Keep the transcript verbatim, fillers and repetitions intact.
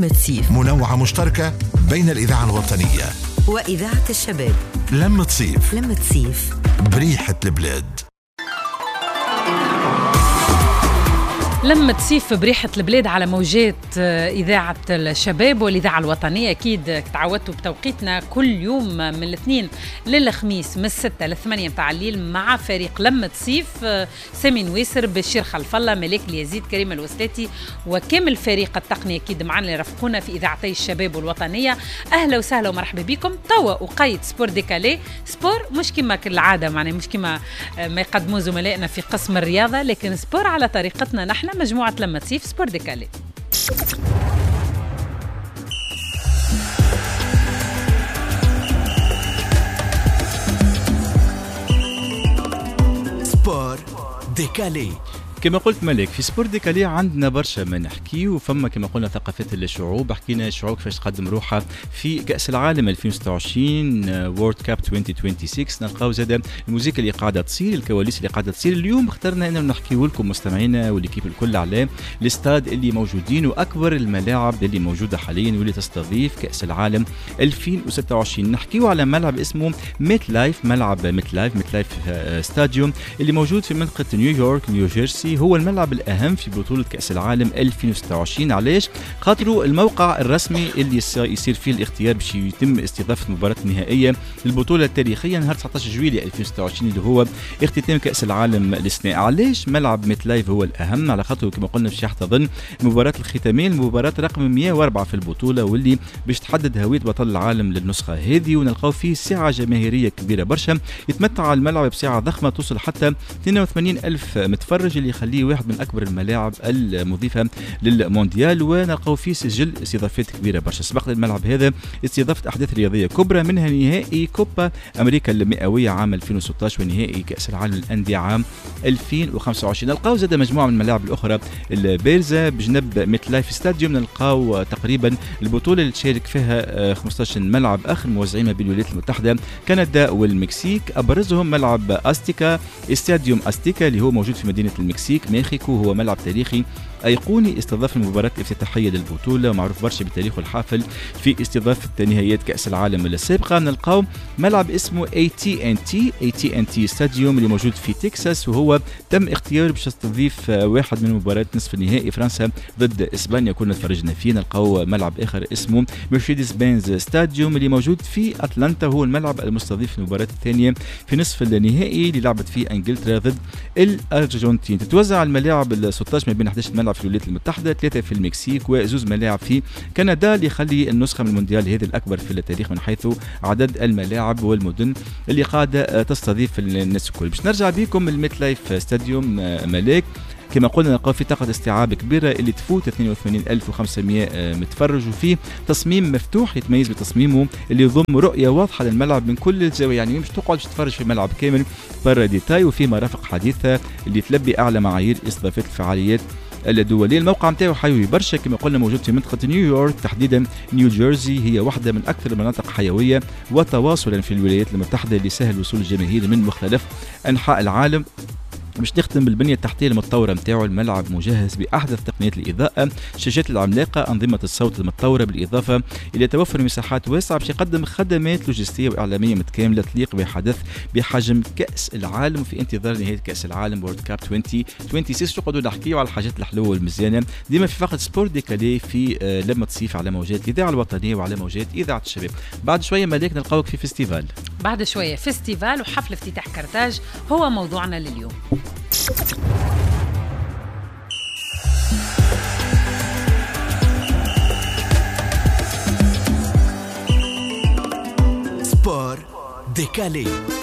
لمة صيف، منوعة مشتركة بين الإذاعة الوطنية وإذاعة الشباب. لمة صيف، لمة صيف بريحة البلاد. لما تصيف بريحة البلاد على موجات إذاعة الشباب والإذاعة الوطنية. أكيد تعودتوا بتوقيتنا كل يوم من الاثنين للخميس من الستة للثمانية متاع الليل مع فريق لما تصيف، سامي نويسر، بشير خلف الله، ملاك اليزيد، كريم الوسلاتي وكامل فريق التقنية أكيد معنا اللي رافقونا في إذاعتي الشباب والوطنية. أهلا وسهلا ومرحبا بكم. توا وقيد سبور ديكالي، سبور مش كما العادة، معناه مش كما ما يقدموا زملائنا في قسم الرياضة، لكن سبور على طريقتنا نحن، مجموعة لما تصيف سبور ديكالي. سبور ديكالي. كما قلت ملك، في سبور ديكالي عندنا برشا ما نحكي، وفما كما قلنا ثقافات الشعوب. حكينا الشعوب كيفاش تقدم روحها في كأس العالم ألفين وستة وعشرين وورد كاب ألفين وستة وعشرين. نلقاو زاد الموسيقى اللي قاعده تصير، الكواليس اللي قاعده تصير. اليوم اخترنا ان نحكيو لكم مستمعينا والكيب الكل على الاستاد اللي موجودين واكبر الملاعب اللي موجوده حاليا واللي تستضيف كأس العالم ألفين وستة وعشرين. نحكيو على ملعب اسمه ميت لايف، ملعب ميت لايف ميت لايف ستاديوم اللي موجود في منطقه نيويورك نيو جيرسي. هو الملعب الأهم في بطولة كأس العالم ألفين وستة وعشرين. علاش؟ خاطروا الموقع الرسمي اللي يصير فيه الاختيار باش يتم استضافة المباراة النهائية للبطولة التاريخية نهار تسعة عشر جويلية ألفين وستة وعشرين اللي هو اختتام كأس العالم السنة. علاش ملعب ميت لايف هو الأهم؟ على خاطر كما قلنا باش تظن مباراة الختامية، المباراة رقم مئة وأربعة في البطولة واللي باش تحدد هوية بطل العالم للنسخة هذه. ونلقاو فيه سعة جماهيرية كبيرة برشا، يتمتع الملعب بسعة ضخمة توصل حتى اثنين وثمانين ألف متفرج، اللي يخليه واحد من أكبر الملاعب المضيفة للمونديال. ونلقاو فيه سجل استضافات كبيرة برشا. سبق الملعب هذا استضافة أحداث رياضية كبرى، منها نهائي كوبا أمريكا المئوية عام ألفين وستة عشر ونهائي كأس العالم للأندية عام ألفين وخمسة وعشرين. نلقاو زاد مجموعة من الملاعب الأخرى البارزة بجنب ميت لايف ستاديوم. نلقاو تقريبا البطولة اللي تشارك فيها خمسة عشر ملعب آخر موزعين بين الولايات المتحدة، كندا والمكسيك. أبرزهم ملعب أستيكا، استاديوم أستيكا اللي هو موجود في مدينة المكسيك مكسيكو. هو ملعب تاريخي أيقوني استضاف المباراة الافتتاحية للبطولة، ومعروف برشا بتاريخه الحافل في استضافة نهائيات كأس العالم السابقة. نلقاو ملعب اسمه إيه تي إن تي إيه تي إن تي ستاديوم اللي موجود في تكساس، وهو تم اختياره باش يستضيف واحد من مباراة نصف النهائي فرنسا ضد إسبانيا كنا تفرجنا فيه. نلقاو ملعب آخر اسمه مرسيدس بنز ستاديوم اللي موجود في أتلانتا، هو الملعب المستضيف المباراة الثانية في نصف النهائي اللي لعبت فيه انجلترا ضد الأرجنتين. تتوزع الملاعب ال ستة عشر ما بين أحد عشر ملعب في الولايات المتحدة، ثلاثة في المكسيك وزوز ملاعب في كندا، اللي يخلي النسخة من المونديال هذه الأكبر في التاريخ من حيث عدد الملاعب والمدن اللي قاعدة تستضيف الناس الكل. باش نرجع بكم الميت لايف ستاديوم ملاك. كما قلنا نلقاو في طاقة استيعاب كبيرة اللي تفوت اثنين وثمانين ألف وخمسمائة متفرج، وفيه تصميم مفتوح يتميز بتصميمه اللي يضم رؤية واضحة للملعب من كل الزوايا. يعني مش تقعد تتفرج في ملعب كامل برا ديتاي، وفيه مرافق حديثة اللي تلبي أعلى معايير استضافة الفعاليات الدولية. الموقع نتاعو حيوي برشا، كما قلنا موجود في منطقة نيويورك تحديدا نيو جيرسي، هي واحدة من أكثر المناطق حيوية وتواصلا في الولايات المتحدة اللي سهل وصول الجماهير من مختلف أنحاء العالم. باش نختم بالبنية التحتية المتطورة متاعو. الملعب مجهز بأحدث تقنيات الإضاءة، الشاشات العملاقة، أنظمة الصوت المتطورة، بالإضافة إلى توفر مساحات واسعة باش يقدم خدمات لوجستية وإعلامية متكاملة تليق بحدث بحجم كأس العالم في انتظار نهاية كأس العالم وورد كاب ألفين وستة وعشرين. نقعدوا نحكيوا على الحاجات الحلوة والمزيانة ديما في فقرة سبور ديكالي في لما تصيف على موجات الإذاعة الوطنية وعلى موجات إذاعة الشباب. بعد شوية ملاك نلقاوك في فيستيفال. بعد شوية فيستيفال وحفل افتتاح كرتاج هو موضوعنا لليوم. سبور ديكالي.